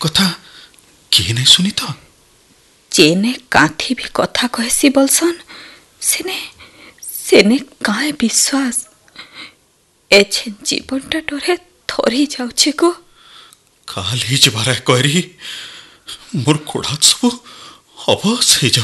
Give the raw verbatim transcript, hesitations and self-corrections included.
कथा किए नहीं सुनी तो जेने काठी भी कथा कहसी बोलसन सेने सेने काए विश्वास एछे जीवनटा डोरे थरी जाउछे को काल ही जबार कहरी मोर कोड़ा सब अबस हो